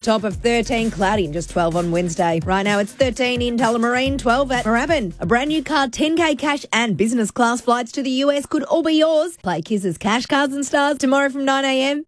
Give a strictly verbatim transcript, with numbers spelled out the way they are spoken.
Top of thirteen, cloudy and just twelve on Wednesday. Right now it's thirteen in Tullamarine, twelve at Moorabbin. A brand new car, ten K cash and business class flights to the U S could all be yours. Play Kiss's Cash Cards and Stars tomorrow from nine a m.